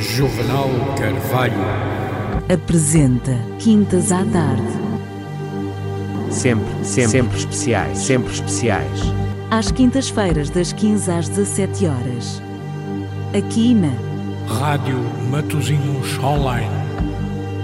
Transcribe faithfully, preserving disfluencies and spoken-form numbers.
Juvenal Carvalho apresenta Quintas à Tarde. Sempre, sempre, sempre especiais, sempre especiais. Às quintas-feiras, das quinze às dezassete horas. Aqui na Rádio Matosinhos Online.